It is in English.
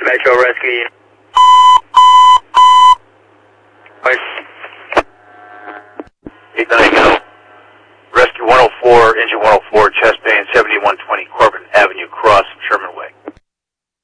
Metro Rescue. Voice. 890, go. Rescue 104, engine 104, chest